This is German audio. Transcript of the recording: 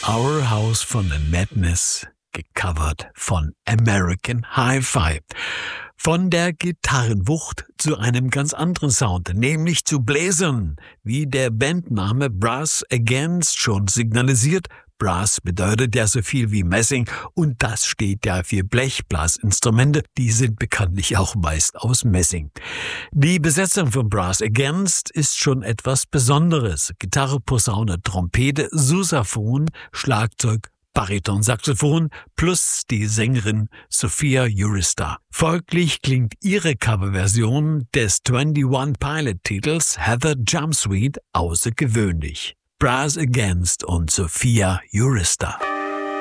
Our House von The Madness, gecovert von American Hi-Fi. Von der Gitarrenwucht zu einem ganz anderen Sound, nämlich zu Bläsern, wie der Bandname Brass Against schon signalisiert. Brass bedeutet ja so viel wie Messing und das steht ja für Blechblasinstrumente, die sind bekanntlich auch meist aus Messing. Die Besetzung von Brass Against ist schon etwas Besonderes. Gitarre, Posaune, Trompete, Sousaphon, Schlagzeug, Baritonsaxophon plus die Sängerin Sophia Urista. Folglich klingt ihre Coverversion des 21 Pilot-Titels Heather Jumpsuite außergewöhnlich. Brass Against und Sophia Urista.